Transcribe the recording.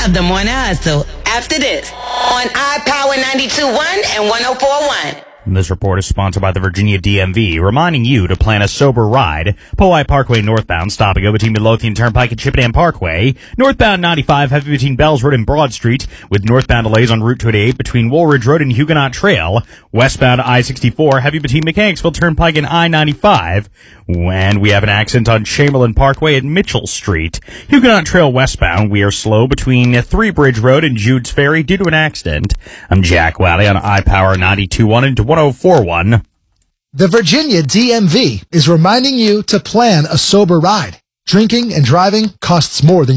of the Morning Hustle after this on iPower 92.1 and 104.1. This report is sponsored by the Virginia DMV, reminding you to plan a sober ride. Powhite Parkway northbound, stop and go between Midlothian Turnpike and Chippenham Parkway. Northbound 95, heavy between Bells Road and Broad Street, with northbound delays on Route 28 between Woolridge Road and Huguenot Trail. Westbound I-64, heavy between Mechanicsville Turnpike and I-95. And we have an accident on Chamberlain Parkway at Mitchell Street. Huguenot Trail westbound, we are slow between Three Bridge Road and Jude's Ferry due to an accident. I'm Jack Wally on iPower 92.1 and 104.1. The Virginia DMV is reminding you to plan a sober ride. Drinking and driving costs more than